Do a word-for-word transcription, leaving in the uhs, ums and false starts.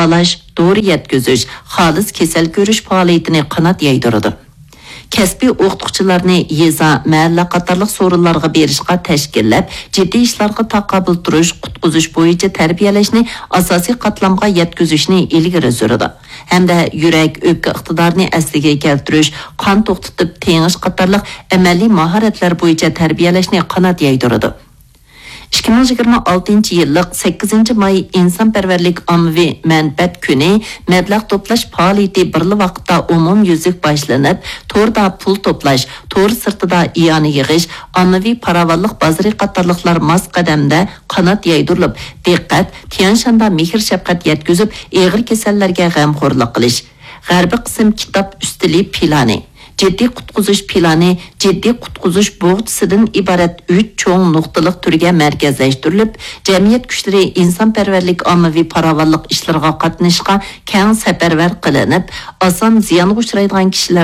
davalash, dori yetkazish, xolis kasal ko'rish faoliyatini qanot yaydiradi. Kasbiy o'qituvchilarni yeza, mahalla qatorliq so'rinlarga berishga tashkillab, jiddiy ishlarga taqobil turish, qutqizish bo'yicha tarbiyalashni asosiy qatlamga yetkazishni ilgari suradi. Hamda yurak, o'pka iqtidorini asliga keltirish, qon to'xtatib tengish qatorliq amaliy mahoratlar bo'yicha tarbiyalashni qanot yaydiradi. ikki ming yigirma oltinchi yillik sakkizinchi may insonparvarlik ommaviy manfaat kuni mablag' to'plash faoliyati birli vaqtda umumyuzlik boshlanib, to'rda pul to'plash, to'r sirtida iyoni yig'ish, ommaviy farovonlik bozori qatorliqlar mos qadamda qanot yaydirilib, diqqat, Tianshanda mehr shafqat yetkazib, og'ir kasallarga g'amxo'rlik qilish. G'arbiy qism kitob ustili plani Ciddi qutquzish plani ciddi qutquzish bo'g'chisidan iborat uch cho'ng nuqtaliq turga markazlashtirilib, jamiyat kuchlari insonparvarlik ommaviy farovonlik ishlariga qatnashishga keng safarbar qilinib, oson ziyonga uchraydigan kishilar